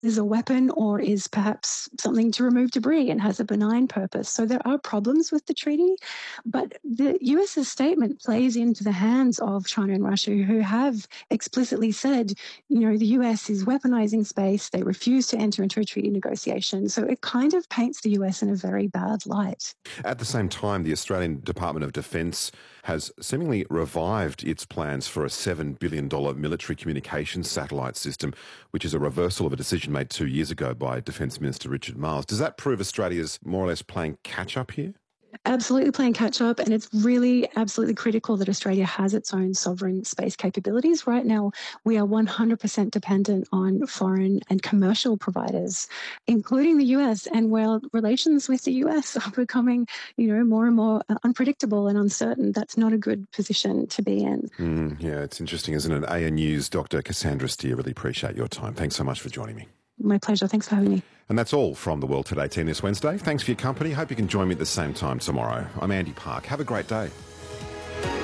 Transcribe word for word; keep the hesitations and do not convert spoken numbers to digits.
is a weapon or is perhaps something to remove debris and has a benign purpose. So there are problems with the treaty, but the US's statement plays into the hands of China and Russia, who have explicitly said, you know, the U S is weaponizing space. They refuse to enter into a treaty negotiation. So it kind of paints the U S in a very bad light. At the same time, the Australian Department of Defence has seemingly revived its plans for a seven billion dollars military communications satellite system, which is a reversal of a decision made two years ago by Defence Minister Richard Marles. Does that prove Australia's more or less playing catch-up here? Absolutely playing catch-up, and it's really absolutely critical that Australia has its own sovereign space capabilities. Right now, we are one hundred percent dependent on foreign and commercial providers, including the U S, and while relations with the U S are becoming, you know, more and more unpredictable and uncertain, that's not a good position to be in. Mm, yeah, it's interesting, isn't it? A N U's Doctor Cassandra Steer, really appreciate your time. Thanks so much for joining me. My pleasure. Thanks for having me. And that's all from The World Today team this Wednesday. Thanks for your company. Hope you can join me at the same time tomorrow. I'm Andy Park. Have a great day.